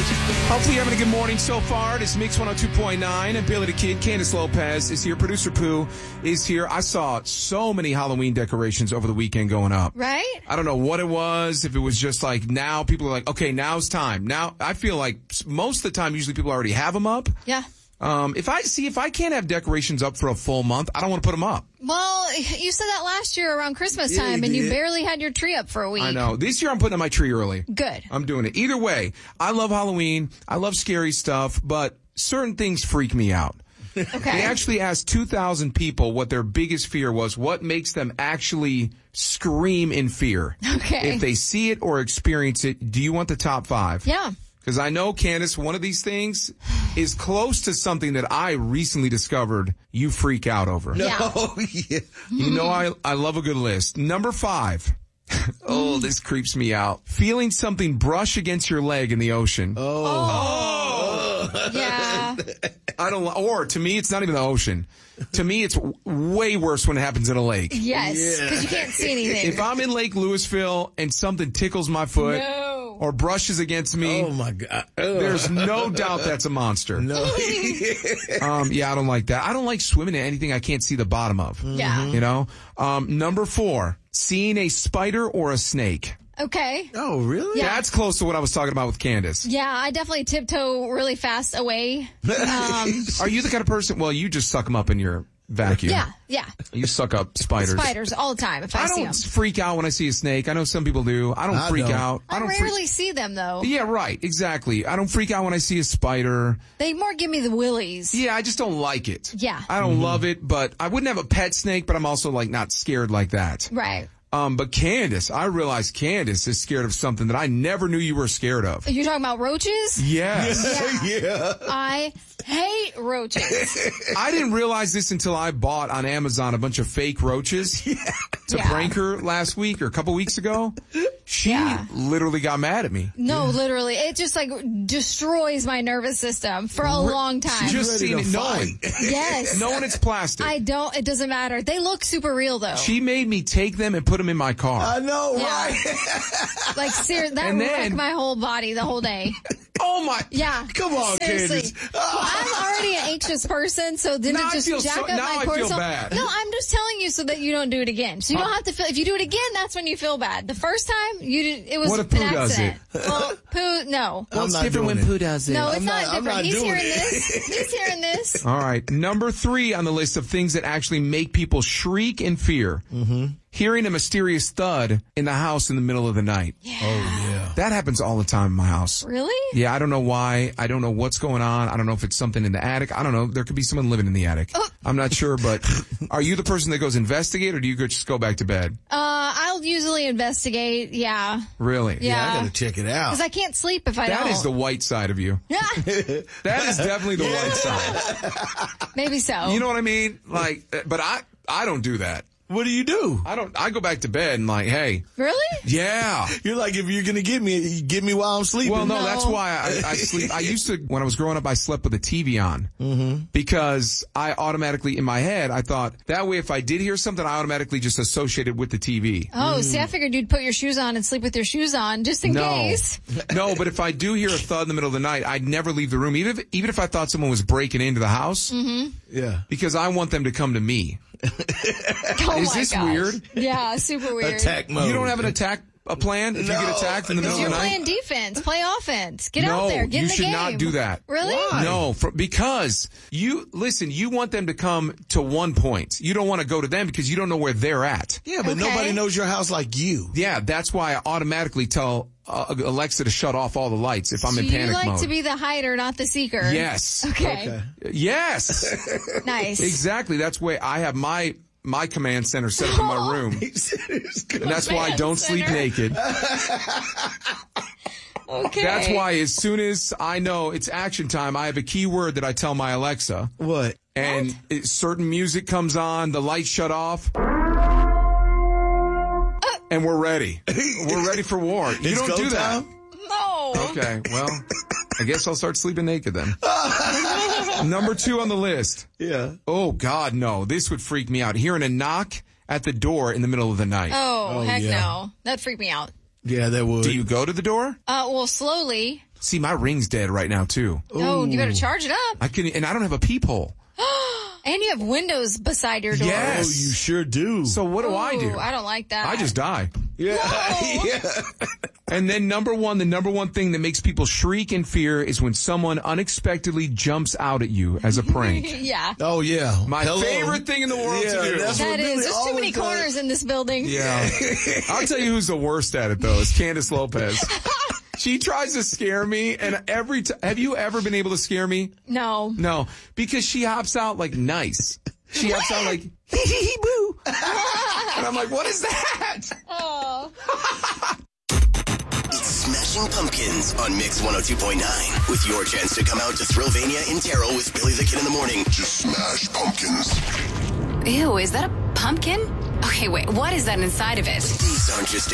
Hopefully you're having a good morning so far. This is Mix 102.9 and Billy the Kid. Candace Lopez is here. Producer Pooh is here. I saw so many Halloween decorations over the weekend going up. Right? I don't know what it was. If it was just like now people are like, okay, now's time. Now I feel like most of the time usually people already have them up. Yeah. If I can't have decorations up for a full month, I don't want to put them up. Well, you said that last year around Christmas time, you and you did. barely had your tree up for a week. I know. This year I'm putting up my tree early. Good. I'm doing it. Either way, I love Halloween. I love scary stuff, but certain things freak me out. Okay. They actually asked 2,000 people what their biggest fear was, what makes them actually scream in fear. Okay. If they see it or experience it, do you want the top 5? Yeah. Because I know, Candace, one of these things is close to something that I recently discovered you freak out over. Yeah. Oh, yeah. You know I love a good list. Number 5. Oh, this creeps me out. Feeling something brush against your leg in the ocean. Yeah. I don't, or to me, it's not even the ocean. To me, it's way worse when it happens in a lake. Yes. Because you can't see anything. If I'm in Lake Louisville and something tickles my foot or brushes against me, Oh, my God. there's no doubt that's a monster. No. Yeah, I don't like that. I don't like swimming in anything I can't see the bottom of. Yeah. You know? Number 4, seeing a spider or a snake. Okay. Oh, really? Yeah. That's close to what I was talking about with Candace. Yeah, I definitely tiptoe really fast away. Are you the kind of person, well, you just suck them up in your vacuum. Yeah. You suck up spiders. Spiders all the time if I I see don't them. freak out when I see a snake. I know some people do. I don't freak don't. out. I don't rarely see them, though. Yeah, right. Exactly. I don't freak out when I see a spider. They more give me the willies. Yeah, I just don't like it. Yeah. I don't love it, but I wouldn't have a pet snake, but I'm also like not scared like that. Right. But Candace, I realized Candace is scared of something that I never knew you were scared of. You're talking about roaches? Yes. Yeah. I hate roaches. I didn't realize this until I bought on Amazon a bunch of fake roaches to Yeah. prank her last week or a couple weeks ago. She literally got mad at me. No, literally. It just like destroys my nervous system for a long time. Just ready seen to it, knowing. Yes. Knowing it's plastic. It doesn't matter. They look super real though. She made me take them and put them in my car. I know, Yeah. right? Like seriously, that And then- wrecked my whole body the whole day. Oh my. Yeah. Come on, Seriously. Candace. Well, I'm already an anxious person, so didn't Now it I just feel jack so- up now my I feel cortisol? bad. No, I'm just telling you so that you don't do it again. So you don't have to feel. If you do it again, that's when you feel bad. The first time it was What if an Pooh does accident. Well, Pooh, no. I'm not doing it. Pooh does No, it's not I'm different. not He's doing hearing it. this. He's hearing this. All right. Number 3 on the list of things that actually make people shriek in fear. Mm-hmm. Hearing a mysterious thud in the house in the middle of the night. Yeah. Oh, yeah. That happens all the time in my house. Really? Yeah, I don't know why. I don't know what's going on. I don't know if it's something in the attic. I don't know. There could be someone living in the attic. Oh. I'm not sure, but are you the person that goes investigate or do you just go back to bed? I'll usually investigate. Yeah. Really? Yeah. I gotta check it out. Because I can't sleep if I don't. That is the white side of you. Yeah. That is definitely the white side. Maybe so. You know what I mean? Like, but I don't do that. What do you do? I go back to bed and like, hey, Really? yeah. You're like, if you're gonna get me while I'm sleeping. Well, no, No. that's why I sleep. I used to, when I was growing up, I slept with a TV on. Mm-hmm. Because I automatically, in my head, I thought, that way if I did hear something, I automatically just associated with the TV. Oh, see, I figured you'd put your shoes on and sleep with your shoes on just in case. No, but if I do hear a thud in the middle of the night, I'd never leave the room, even if I thought someone was breaking into the house, Yeah. because I want them to come to me. Oh Is my this gosh. weird? Yeah, super weird. Attack mode. You don't have an attack plan if you get attacked in the middle You're of the night? playing defense. Play offense. Get No, out there. Get you in the should game. not do that. Really? Why? No, because you want them to come to one point. You don't want to go to them because you don't know where they're at. Yeah, but Okay. nobody knows your house like you. Yeah, that's why I automatically tell Alexa to shut off all the lights if I'm So in you panic like mode. to be the hider, not the seeker. Yes. Okay. Yes. Nice. Exactly. That's why I have my command center set up in my room. And that's why I don't sleep center. naked. Okay. That's why as soon as I know it's action time, I have a keyword that I tell my Alexa. What? And certain music comes on, the lights shut off. And we're ready. We're ready for war. You It's don't go do that. time? No. Okay, well, I guess I'll start sleeping naked then. Number 2 on the list. Yeah. Oh, God, no. This would freak me out. Hearing a knock at the door in the middle of the night. Oh, heck yeah. no. That freaked me out. Yeah, that would. Do you go to the door? Well, slowly. See, my ring's dead right now, too. Oh, you better charge it up. And I don't have a peephole. And you have windows beside your door. Yes. Oh, you sure do. So what do I do? I don't like that. I just die. Yeah. Whoa. Yeah. And then the number one thing that makes people shriek in fear is when someone unexpectedly jumps out at you as a prank. Yeah. Oh, yeah. My favorite thing in the world to do. that's what That Billy is. There's too many always does. corners in this building. Yeah. I'll tell you who's the worst at it, though, is Candace Lopez. She tries to scare me, and every time... Have you ever been able to scare me? No. No, because she hops out like nice. She hops out like, hee boo. And I'm like, what is that? Oh. It's Smashing Pumpkins on Mix 102.9 with your chance to come out to Thrillvania in Terrell with Billy the Kid in the morning. Just smash pumpkins. Ew, is that a pumpkin? Okay, wait, what is that inside of it? These aren't just